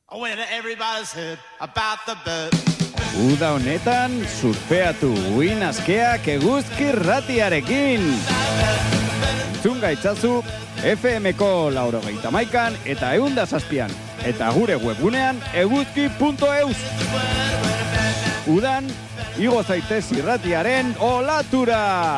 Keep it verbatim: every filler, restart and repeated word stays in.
Uda honetan, surfeatu uin askeak eguzki ratiarekin. Entzun gaitzazu F M-ko laurogeita maikan eta eunda zazpian. Eta gure webgunean eguzki punto eus. Udan, igo zaitez irratiaren olatura!